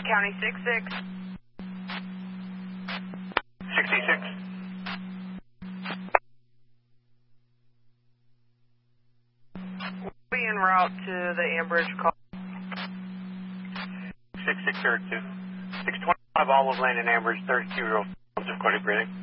County 66. 66. We'll be en route to the Ambridge call. 6602. 625 Olive Lane in Ambridge, 32 year old. Just quite a greeting.